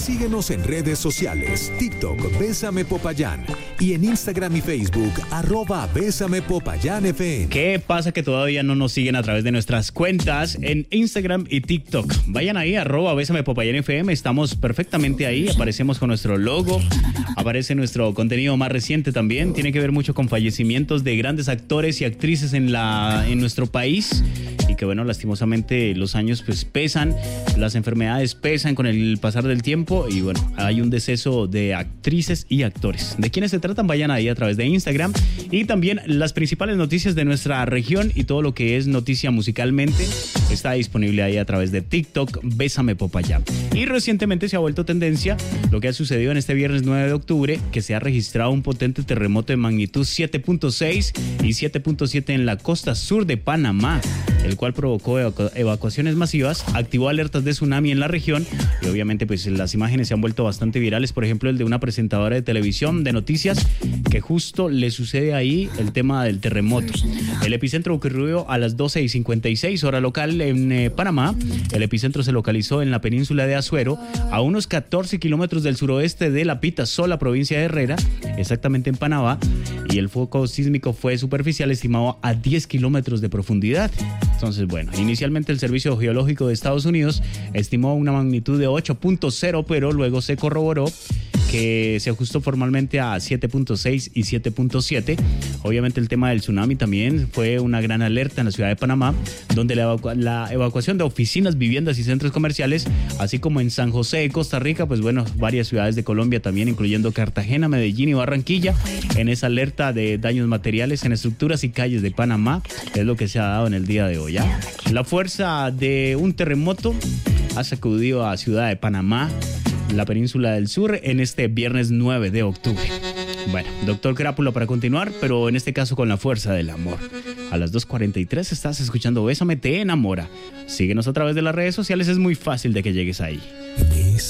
Síguenos en redes sociales, TikTok, Bésame Popayán, y en Instagram y Facebook, @Bésame Popayán FM. ¿Qué pasa que todavía no nos siguen a través de nuestras cuentas en Instagram y TikTok? Vayan ahí, @Bésame Popayán FM, estamos perfectamente ahí, aparecemos con nuestro logo, aparece nuestro contenido más reciente también, tiene que ver mucho con fallecimientos de grandes actores y actrices en nuestro país, y que bueno, lastimosamente los años pues pesan, las enfermedades pesan con el pasar del tiempo, y bueno, hay un deceso de actrices y actores. ¿De quiénes se tratan? Vayan ahí a través de Instagram, y también las principales noticias de nuestra región y todo lo que es noticia musicalmente está disponible ahí a través de TikTok, Bésame Popayán. Y recientemente se ha vuelto tendencia lo que ha sucedido en este viernes 9 de octubre, que se ha registrado un potente terremoto de magnitud 7.6 y 7.7 en la costa sur de Panamá, el cual provocó evacuaciones masivas, activó alertas de tsunami en la región, y obviamente pues las imágenes se han vuelto bastante virales. Por ejemplo, el de una presentadora de televisión de noticias que justo le sucede ahí el tema del terremoto. El epicentro ocurrió a las 12:56 hora local en Panamá. El epicentro se localizó en la península de Azuero, a unos 14 kilómetros del suroeste de La Pitasola, provincia de Herrera, exactamente en Panamá, y el foco sísmico fue superficial, estimado a 10 kilómetros de profundidad. Entonces, bueno, inicialmente el Servicio Geológico de Estados Unidos estimó una magnitud de 8.0, pero luego se corroboró que se ajustó formalmente a 7.6 y 7.7. Obviamente el tema del tsunami también fue una gran alerta en la ciudad de Panamá, donde la evacuación de oficinas, viviendas y centros comerciales, así como en San José de Costa Rica, pues bueno, varias ciudades de Colombia también, incluyendo Cartagena, Medellín y Barranquilla, en esa alerta de daños materiales en estructuras y calles de Panamá, es lo que se ha dado en el día de hoy, ¿ya? La fuerza de un terremoto ha sacudido a Ciudad de Panamá, la península del sur, en este viernes 9 de octubre. Bueno, doctor Crápula para continuar, pero en este caso con la fuerza del amor. A las 2:43 estás escuchando Bésame, te enamora. Síguenos a través de las redes sociales, es muy fácil de que llegues ahí.